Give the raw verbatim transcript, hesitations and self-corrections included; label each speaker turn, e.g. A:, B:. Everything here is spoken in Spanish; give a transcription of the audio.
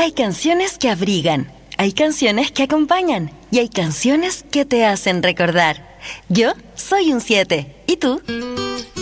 A: Hay canciones que abrigan, hay canciones que acompañan y hay canciones que te hacen recordar. Yo soy un siete. ¿Y tú?